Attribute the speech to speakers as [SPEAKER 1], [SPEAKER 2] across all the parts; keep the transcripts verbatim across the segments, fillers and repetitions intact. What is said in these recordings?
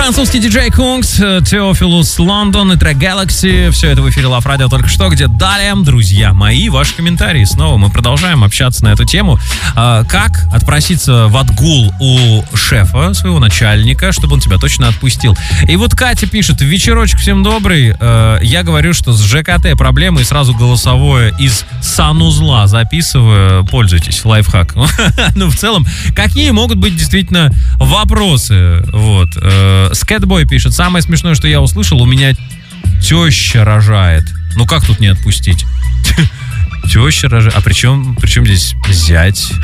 [SPEAKER 1] Французский диджей Кунгс, Теофилус Лондон и трек Galaxy. Все это в эфире Love Radio только что, где далее, друзья мои, ваши комментарии. Снова мы продолжаем общаться на эту тему. Как отпроситься в отгул у шефа, своего начальника, чтобы он тебя точно отпустил. И вот Катя пишет: вечерочек всем добрый. Я говорю, что с ЖКТ проблемы, и сразу голосовое из санузла записываю. Пользуйтесь, лайфхак. Ну, в целом, какие могут быть действительно вопросы? Вот. Скэтбой пишет: самое смешное, что я услышал, у меня теща рожает. Ну как тут не отпустить? Теща рожает. А при чем, при чем здесь зять?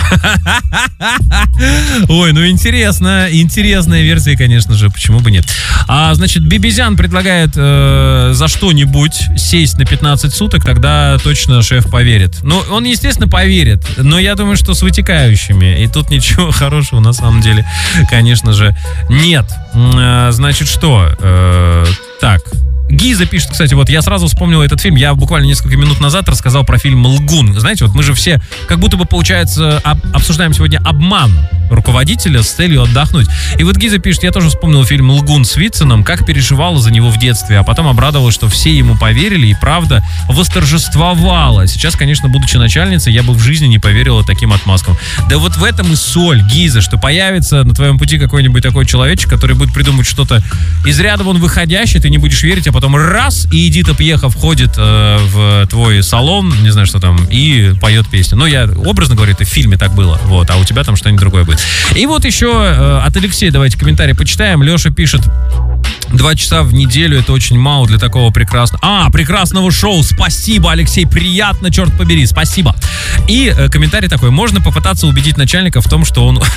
[SPEAKER 1] Ой, ну интересно. Интересная версия, конечно же. Почему бы нет? А, значит, Бибизян предлагает э, за что-нибудь сесть на пятнадцать суток, тогда точно шеф поверит. Ну, он, естественно, поверит, но я думаю, что с вытекающими. И тут ничего хорошего, на самом деле, конечно же, нет. Э, значит, что? Э, так... Гиза пишет, кстати, вот я сразу вспомнил этот фильм. Я буквально несколько минут назад рассказал про фильм «Лгун». Знаете, вот мы же все как будто бы, получается, об, обсуждаем сегодня обман руководителя с целью отдохнуть. И вот Гиза пишет: я тоже вспомнил фильм «Лгун» с Вициным, как переживала за него в детстве, а потом обрадовалась, что все ему поверили, и правда восторжествовала. Сейчас, конечно, будучи начальницей, я бы в жизни не поверила таким отмазкам. Да вот в этом и соль, Гиза, что появится на твоем пути какой-нибудь такой человечек, который будет придумывать что-то из ряда вон выходящее, ты не будешь верить, а потом раз, и Эдита Пьеха входит э, в твой салон, не знаю, что там, и поет песню. Ну, я образно говорю, это в фильме так было, вот, а у тебя там что-нибудь другое будет. И вот еще э, от Алексея давайте комментарий почитаем. Леша пишет: два часа в неделю — это очень мало для такого прекрасного... А, прекрасного шоу. Спасибо, Алексей, приятно, черт побери, спасибо. И э, комментарий такой: можно попытаться убедить начальника в том, что он...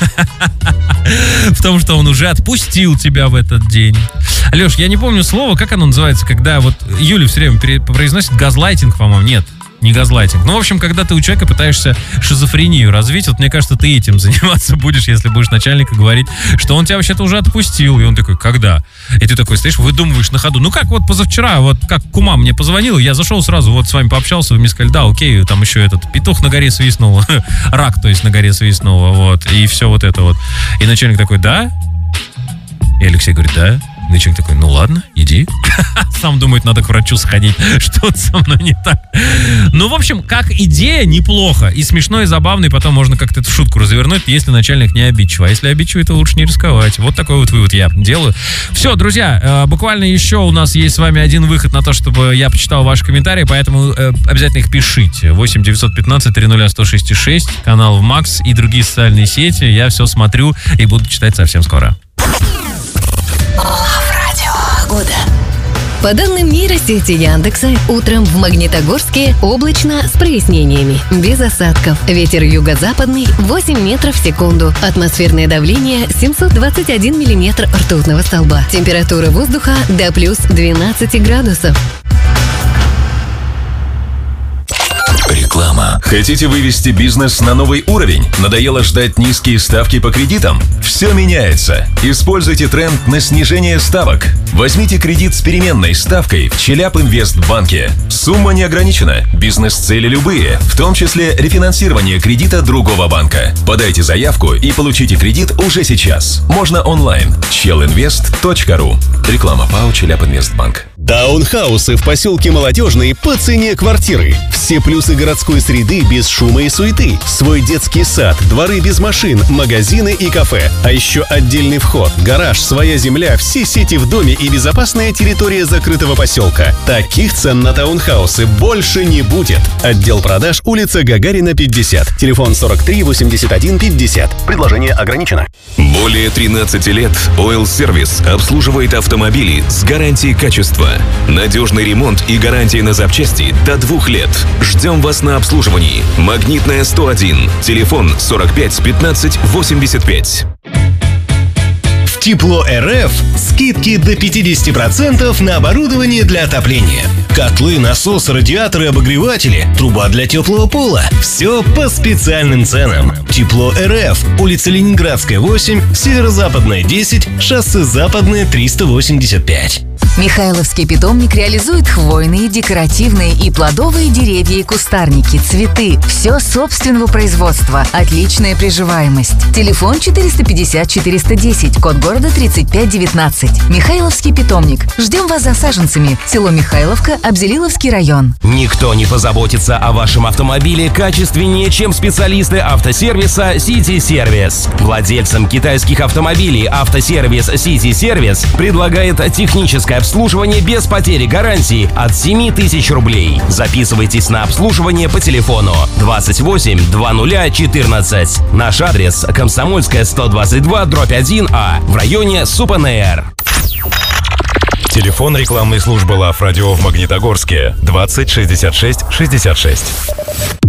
[SPEAKER 1] в том, что он уже отпустил тебя в этот день. Леш, я не помню слово, как оно называется, когда вот Юля все время произносит газлайтинг, по-моему, нет. Не газлайтинг. Ну, в общем, когда ты у человека пытаешься шизофрению развить, вот мне кажется, ты этим заниматься будешь, если будешь начальнику говорить, что он тебя вообще-то уже отпустил. И он такой: когда? И ты такой стоишь, выдумываешь на ходу. Ну, как вот позавчера, вот как кума мне позвонила, я зашел сразу, вот с вами пообщался, вы мне сказали: да, окей, там еще этот петух на горе свистнул, рак, то есть на горе свистнул, вот, и все вот это вот. И начальник такой: да? И Алексей говорит: да. И человек такой: ну ладно, иди. Сам думает, надо к врачу сходить, что-то со мной не так. Ну, в общем, как идея неплохо. И смешно, и забавно, и потом можно как-то эту шутку развернуть, если начальник не обидчивый. А если обидчивый, то лучше не рисковать. Вот такой вот вывод я делаю. Все, друзья, буквально еще у нас есть с вами один выход на то, чтобы я почитал ваши комментарии, поэтому обязательно их пишите. восемь девятьсот пятнадцать триста сто шесть шесть, канал в Макс и другие социальные сети. Я все смотрю и буду читать совсем скоро.
[SPEAKER 2] По данным нейросети Яндекса, утром в Магнитогорске облачно с прояснениями, без осадков. Ветер юго-западный восемь метров в секунду. Атмосферное давление семьсот двадцать один миллиметр ртутного столба. Температура воздуха до плюс двенадцати градусов.
[SPEAKER 3] Реклама. Хотите вывести бизнес на новый уровень? Надоело ждать низкие ставки по кредитам? Все меняется. Используйте тренд на снижение ставок. Возьмите кредит с переменной ставкой в Челябинвестбанке. Сумма не ограничена. Бизнес-цели любые, в том числе рефинансирование кредита другого банка. Подайте заявку и получите кредит уже сейчас. Можно онлайн. челинвест точка ру. Реклама ПАО Челябинвестбанк.
[SPEAKER 4] Таунхаусы в поселке Молодежный по цене квартиры. Все плюсы городской среды без шума и суеты. Свой детский сад, дворы без машин, магазины и кафе. А еще отдельный вход, гараж, своя земля, все сети в доме и безопасная территория закрытого поселка. Таких цен на таунхаусы больше не будет. Отдел продаж, улица Гагарина, пятьдесят. Телефон сорок три восемьдесят один пятьдесят. Предложение ограничено.
[SPEAKER 3] Более тринадцати лет Oil Service обслуживает автомобили с гарантией качества. Надежный ремонт и гарантия на запчасти до двух лет. Ждем вас на обслуживании. Магнитная сто один. Телефон сорок пять пятнадцать восемьдесят пять.
[SPEAKER 4] В Тепло РФ скидки до пятьдесят процентов на оборудование для отопления. Котлы, насосы, радиаторы, обогреватели, труба для теплого пола. Все по специальным ценам. Тепло РФ. Улица Ленинградская, восемь, Северо-Западная, десять, шоссе Западное, триста восемьдесят пять.
[SPEAKER 5] Михайловский питомник реализует хвойные, декоративные и плодовые деревья и кустарники, цветы. Все собственного производства. Отличная приживаемость. Телефон четыреста пятьдесят четыреста десять, код города тридцать пять девятнадцать. Михайловский питомник. Ждем вас за саженцами. Село Михайловка, Абзелиловский район.
[SPEAKER 6] Никто не позаботится о вашем автомобиле качественнее, чем специалисты автосервиса City Service. Владельцам китайских автомобилей автосервис City Service предлагает техническое обслуживание без потери гарантии от семи тысяч рублей. Записывайтесь на обслуживание по телефону двадцать восемь двадцать четырнадцать. Наш адрес — Комсомольская, сто двадцать два, дробь один А, в районе Супанеэр.
[SPEAKER 3] Телефон рекламной службы Лав Радио в Магнитогорске двадцать шестьдесят шесть шестьдесят шесть.